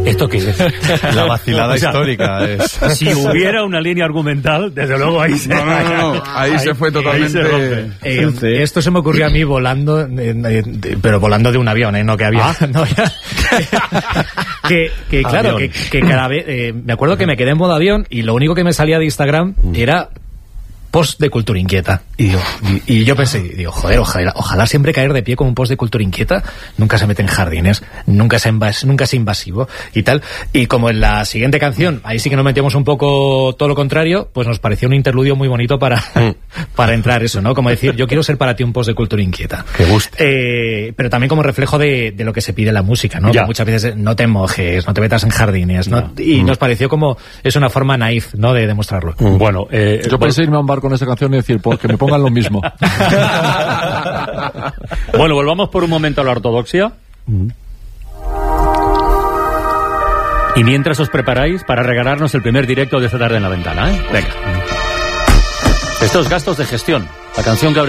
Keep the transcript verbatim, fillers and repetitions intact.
¿Esto qué es? La vacilada o sea, histórica es... Si hubiera una línea argumental, desde luego ahí se... No, no, no, no. Ahí, ahí se fue totalmente... Se eh, sí. Esto se me ocurrió a mí volando, eh, eh, pero volando de un avión, ¿eh? No que había... ¿Ah? No, ya, que, que claro, que, que cada vez... Eh, me acuerdo que me quedé en modo avión y lo único que me salía de Instagram era... post de Cultura Inquieta. Y, digo, y, y yo pensé, digo, joder, ojalá, ojalá siempre caer de pie con un post de Cultura Inquieta. Nunca se mete en jardines, nunca es, invas, nunca es invasivo y tal. Y como en la siguiente canción, ahí sí que nos metíamos un poco todo lo contrario, pues nos pareció un interludio muy bonito para, mm. para entrar eso, ¿no? Como decir, yo quiero ser para ti un post de Cultura Inquieta. Qué gusto. Eh, pero también como reflejo de, de lo que se pide en la música, ¿no? Muchas veces no te mojes, no te metas en jardines, ¿no? No. Y mm. nos pareció como, es una forma naif, ¿no? De demostrarlo. Mm. Bueno, eh, yo pensé irme a un bar con esa canción y decir, pues que me pongan lo mismo. Bueno, volvamos por un momento a la ortodoxia. Mm. Y mientras os preparáis para regalarnos el primer directo de esta tarde en La Ventana, ¿eh? Venga. Estos gastos de gestión. La canción que abre